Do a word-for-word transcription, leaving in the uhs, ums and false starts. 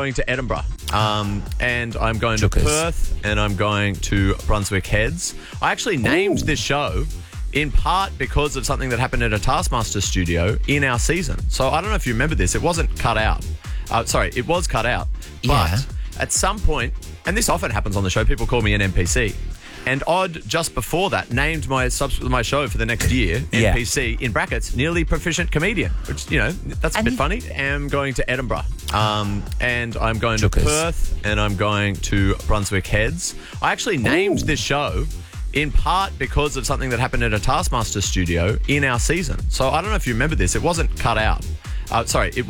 going to Edinburgh, um, and I'm going Took to us. Perth, and I'm going to Brunswick Heads. I actually named Ooh. this show in part because of something that happened at a Taskmaster studio in our season. So I don't know if you remember this. It wasn't cut out. Uh, sorry, it was cut out. But Yeah. at some point, and this often happens on the show, people call me an N P C. And Odd, just before that, named my subs- my show for the next year, Yeah. N P C, in brackets, nearly proficient comedian, which, you know, that's a And bit you- funny. I'm going to Edinburgh, um, and I'm going Took to us. Perth, and I'm going to Brunswick Heads. I actually named Ooh. this show in part because of something that happened at a Taskmaster studio in our season. So I don't know if you remember this. It wasn't cut out. Uh, sorry, it